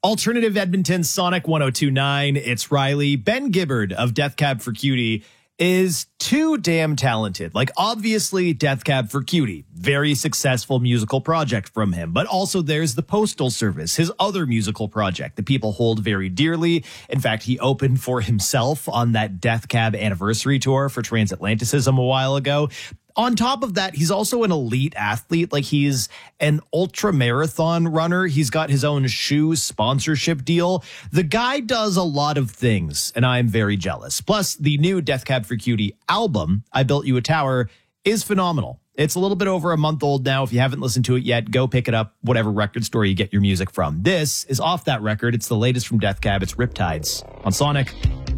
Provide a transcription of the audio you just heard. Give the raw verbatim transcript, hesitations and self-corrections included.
Alternative Edmonton, Sonic one oh two point nine. It's Riley. Ben Gibbard of Death Cab for Cutie is too damn talented. Like, obviously, Death Cab for Cutie, very successful musical project from him. But also there's the Postal Service, his other musical project that people hold very dearly. In fact, he opened for himself on that Death Cab anniversary tour for Transatlanticism a while ago. On top of that, he's also an elite athlete. Like, he's an ultra marathon runner. He's got his own shoe sponsorship deal. The guy does a lot of things, and I'm very jealous. Plus, the new Death Cab for Cutie album, I Built You a Tower, is phenomenal. It's a little bit over a month old now. If you haven't listened to it yet, go pick it up, whatever record store you get your music from. This is off that record. It's the latest from Death Cab. It's Riptides on Sonic.